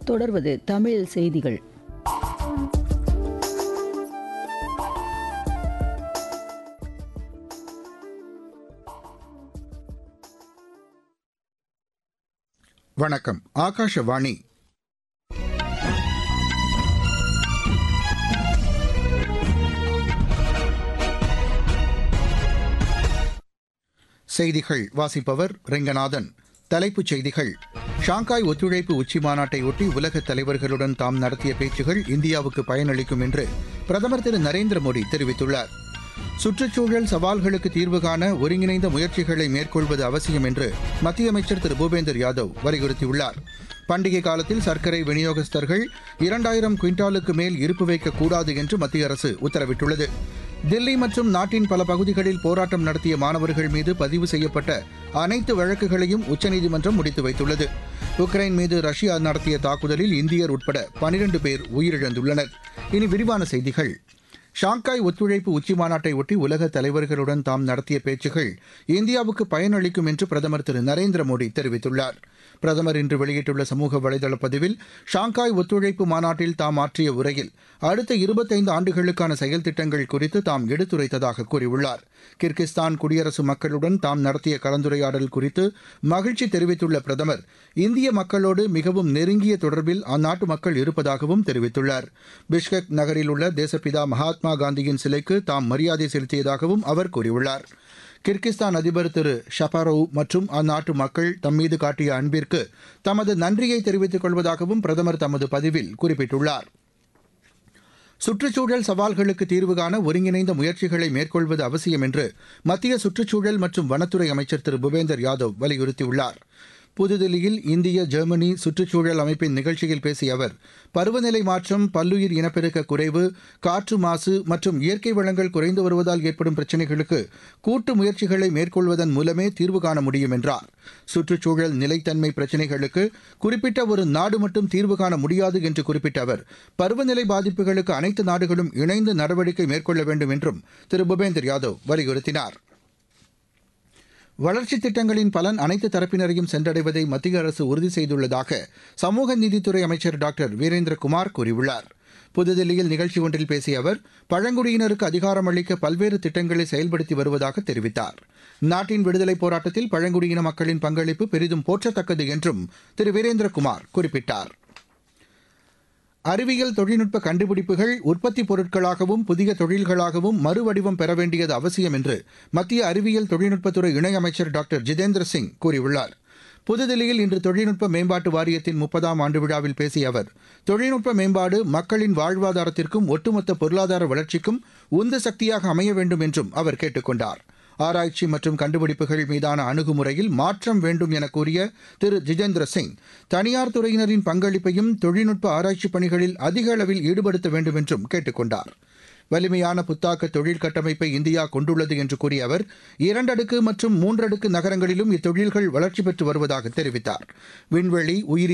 தொடர்வது தமிழ் செய்திகள். வணக்கம். ஆகாஷவாணி. செய்திகள் வாசிப்பவர் ரெங்கநாதன். தலைப்புச் செய்திகள். ஷாங்காய் ஒத்துழைப்பு உச்சிமாநாட்டையொட்டி உலகத் தலைவர்களுடன் தாம் நடத்திய பேச்சுகள் இந்தியாவுக்கு பயனளிக்கும் என்று பிரதமர் திரு நரேந்திர மோடி தெரிவித்துள்ளார். சுற்றுச்சூழல் சவால்களுக்கு தீர்வு காண ஒருங்கிணைந்த முயற்சிகளை மேற்கொள்வது அவசியம் என்று மத்திய அமைச்சர் திரு பூபேந்தர் யாதவ் வலியுறுத்தியுள்ளார். பண்டிகை காலத்தில் சர்க்கரை விநியோகஸ்தர்கள் 2000 குவிண்டாலுக்கு மேல் இருப்பு வைக்கக்கூடாது என்று மத்திய அரசு உத்தரவிட்டுள்ளது. தில்லி மற்றும் நாட்டின் பல பகுதிகளில் போராட்டம் நடத்திய மாணவர்கள் மீது பதிவு செய்யப்பட்ட அனைத்து வழக்குகளையும் உச்சநீதிமன்றம் முடித்து வைத்துள்ளது. உக்ரைன் மீது ரஷ்யா நடத்திய தாக்குதலில் இந்தியர் உட்பட 12 பேர் உயிரிழந்துள்ளனர். இனி விரிவான செய்திகள். ஷாங்காய் ஒத்துழைப்பு உச்சிமாநாட்டையொட்டி உலக தலைவர்களுடன் தாம் நடத்திய பேச்சுகள் இந்தியாவுக்கு பயனளிக்கும் என்று பிரதமர் திரு நரேந்திர மோடி தெரிவித்துள்ளார். பிரதமர் இன்று வெளியிட்டுள்ள சமூக வலைதள பதிவில் ஷாங்காய் ஒத்துழைப்பு மாநாட்டில் தாம் ஆற்றிய உரையில் அடுத்த 25 ஆண்டுகளுக்கான செயல் திட்டங்கள் குறித்து தாம் எடுத்துரைத்ததாக கூறியுள்ளார். கிர்கிஸ்தான் குடியரசு மக்களுடன் தாம் நடத்திய கலந்துரையாடல் குறித்து மகிழ்ச்சி தெரிவித்துள்ள பிரதமர் இந்திய மக்களோடு மிகவும் நெருங்கிய தொடர்பில் அந்நாட்டு மக்கள் இருப்பதாகவும் தெரிவித்துள்ளார். பிஷ்கெக் நகரில் உள்ள தேசப்பிதா மகாத்மா காந்தியின் சிலைக்கு தாம் மரியாதை செலுத்தியதாகவும் அவர் கூறியுள்ளார். கிர்கிஸ்தான் அதிபர் திரு ஷபாரோவ் மற்றும் அந்நாட்டு மக்கள் தம்மீது காட்டிய அன்பிற்கு தமது நன்றியை தெரிவித்துக் கொள்வதாகவும் பிரதமர் தமது பதிவில் குறிப்பிட்டுள்ளார். சுற்றுச்சூழல் சவால்களுக்கு தீர்வு காண ஒருங்கிணைந்த முயற்சிகளை மேற்கொள்வது அவசியம் என்று மத்திய சுற்றுச்சூழல் மற்றும் வனத்துறை அமைச்சர் திரு பூபேந்தர் யாதவ் வலியுறுத்தியுள்ளார். புதுதில்லியில் இந்திய ஜெர்மனி சுற்றுச்சூழல் அமைப்பின் நிகழ்ச்சியில் பேசிய அவர் பருவநிலை மாற்றம், பல்லுயிர் இனப்பெருக்க குறைவு, காற்று மாசு மற்றும் இயற்கை வளங்கள் குறைந்து வருவதால் ஏற்படும் பிரச்சினைகளுக்கு கூட்டு முயற்சிகளை மேற்கொள்வதன் மூலமே தீர்வு காண முடியும் என்றார். சுற்றுச்சூழல் நிலைத்தன்மை பிரச்சினைகளுக்கு குறிப்பிட்ட ஒரு நாடு மட்டும் தீர்வு காண முடியாது என்று குறிப்பிட்ட அவர் பருவநிலை பாதிப்புகளுக்கு அனைத்து நாடுகளும் இணைந்து நடவடிக்கை மேற்கொள்ள வேண்டும் என்றும் திரு பூபேந்தர் யாதவ் வலியுறுத்தினார். வளர்ச்சித் திட்டங்களின் பலன் அனைத்து தரப்பினரையும் சென்றடைவதை மத்திய அரசு உறுதி செய்துள்ளதாக சமூக நீதித்துறை அமைச்சர் டாக்டர் வீரேந்திரகுமார் கூறியுள்ளார். புதுதில்லியில் நிகழ்ச்சி ஒன்றில் பேசிய அவர் பழங்குடியினருக்கு அதிகாரம் அளிக்க பல்வேறு திட்டங்களை செயல்படுத்தி வருவதாக தெரிவித்தார். நாட்டின் விடுதலைப் போராட்டத்தில் பழங்குடியின மக்களின் பங்களிப்பு பெரிதும் போற்றத்தக்கது என்றும் திரு வீரேந்திரகுமார் குறிப்பிட்டார். அறிவியல் தொழில்நுட்ப கண்டுபிடிப்புகள் உற்பத்திப் பொருட்களாகவும் புதிய தொழில்களாகவும் மறுவடிவம் பெற வேண்டியது அவசியம் என்று மத்திய அறிவியல் தொழில்நுட்பத்துறை இணையமைச்சர் டாக்டர் ஜிதேந்திர சிங் கூறியுள்ளார். புதுதில்லியில் இன்று தொழில்நுட்ப மேம்பாட்டு வாரியத்தின் 30ஆம் ஆண்டு விழாவில் பேசிய அவர் தொழில்நுட்ப மேம்பாடு மக்களின் வாழ்வாதாரத்திற்கும் ஒட்டுமொத்த பொருளாதார வளர்ச்சிக்கும் உந்து சக்தியாக அமைய வேண்டும் என்றும் அவர் கேட்டுக் கொண்டார். ஆராய்ச்சி மற்றும் கண்டுபிடிப்புகள் மீதான அணுகுமுறையில் மாற்றம் வேண்டும் என கூறிய திரு ஜிதேந்திர சிங் தனியார் துறையினரின் பங்களிப்பையும் தொழில்நுட்ப ஆராய்ச்சி பணிகளில் அதிக அளவில் ஈடுபடுத்த வேண்டும் என்றும் கேட்டுக் கொண்டார். வலிமையான புத்தாக்க தொழில் கட்டமைப்பை இந்தியா கொண்டுள்ளது என்று கூறிய அவர் 2 அடுக்கு மற்றும் 3 அடுக்கு நகரங்களிலும் இத்தொழில்கள் வளர்ச்சி பெற்று வருவதாக தெரிவித்தார். விண்வெளி, உயிரி